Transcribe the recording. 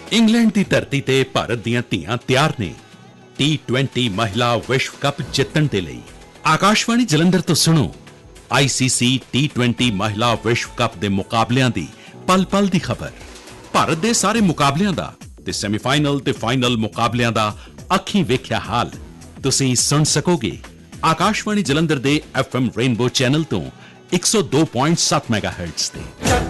England ਦੀ ਧਰਤੀ ਤੇ ਭਾਰਤ ਦੀਆਂ ਧੀਆਂ ਤਿਆਰ ਨੇ T20 ਮਹਿਲਾ ਵਿਸ਼ਵ ਕੱਪ ਜਿੱਤਣ ਦੇ ਲਈ। ਆਕਾਸ਼ਵਾਣੀ ਜਲੰਧਰ ਤੋਂ ਸੁਣੋ ICC T20 ਮਹਿਲਾ ਵਿਸ਼ਵ ਕੱਪ ਦੇ ਮੁਕਾਬਲਿਆਂ ਦੀ ਪਲ-ਪਲ ਦੀ ਖਬਰ। ਭਾਰਤ ਦੇ ਸਾਰੇ ਮੁਕਾਬਲਿਆਂ ਦਾ ਤੇ ਸੈਮੀਫਾਈਨਲ ਤੇ ਫਾਈਨਲ ਮੁਕਾਬਲਿਆਂ ਦਾ ਅੱਖੀਂ ਵੇਖਿਆ ਹਾਲ ਤੁਸੀਂ ਸੁਣ ਸਕੋਗੇ ਆਕਾਸ਼ਵਾਣੀ ਜਲੰਧਰ ਦੇ FM ਰੇਨਬੋ ਚੈਨਲ ਤੋਂ 102.7 ਮੈਗਾਹਰਟਜ਼ ਤੇ।